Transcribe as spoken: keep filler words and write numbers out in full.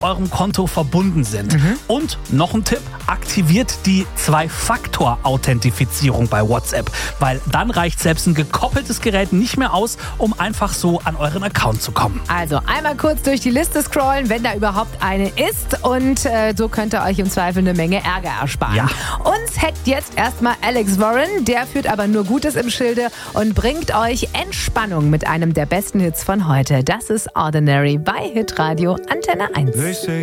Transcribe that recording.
eurem Konto verbunden sind. Mhm. Und noch ein Tipp, aktiviert die Zwei-Faktor-Authentifizierung bei WhatsApp, weil dann reicht selbst ein gekoppeltes Gerät nicht mehr aus, um einfach so an euren Account zu kommen. Also einmal kurz durch die Liste scrollen, wenn da überhaupt eine ist, und äh, so könnt ihr euch im Zweifel eine Menge Ärger ersparen. Ja. Uns hackt jetzt erstmal Alex Warren, der führt aber nur Gutes im Schilde und bringt euch Entspannung mit einem der besten Hits von heute. Das ist Ordinary bei Hitradio Antenne eins.